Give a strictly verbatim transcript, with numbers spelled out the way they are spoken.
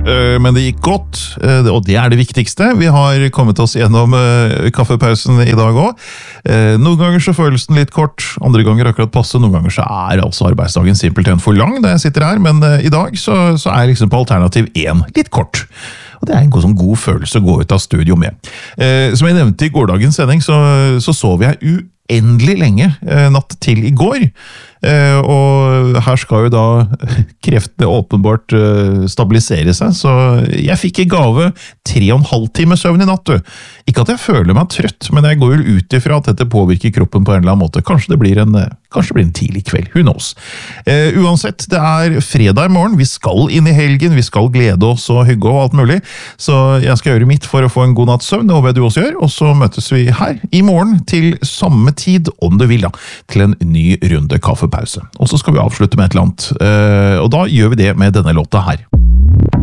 uh, men det gikk godt, uh, og det er det viktigste. Vi har kommet oss gjennom uh, kaffepausen i dag også. Uh, noen ganger så føles den litt kort, andre ganger akkurat passe, noen ganger så er altså arbeidsdagen simpelthen for lang da jeg sitter her, men uh, i dag så, så er liksom på alternativ én litt kort. Og det er en god, sånn god følelse å gå ut av studio med. Uh, som jeg nevnte i gårdagens sending, så, så sov jeg uendelig lenge uh, natt til i går. Uh, og her skal jo da kreftene åpenbart uh, stabilisere seg, så jeg fikk i gave tre og en halv time søvn i natt, du. Ikke at jeg føler meg trøtt, men jeg går jo ut ifra at dette påvirker kroppen på en eller annen måte. Kanskje det blir en, kanskje det blir en tidlig kveld, who knows. Uh, uansett, det er fredag i morgen, vi skal inn i helgen, vi skal glede oss og hygge og alt mulig, så jeg skal gjøre mitt for å få en god natts søvn, det håper jeg du også gjør, og så møtes vi her i morgen til samme tid, om du vil da, til en ny runde kaffepause. Og så skal vi avslutte med et eller annet, og da gjør vi det med denne låta her.